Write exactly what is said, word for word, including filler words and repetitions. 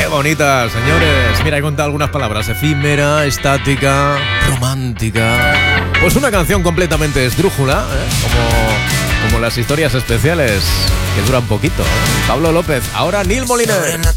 bonita, señores. Mira, he contado algunas palabras: efímera, estática, romántica. Pues una canción completamente esdrújula, ¿eh? Como, como las historias especiales que duran poquito, ¿eh? Pablo López, ahora Neil Moliner.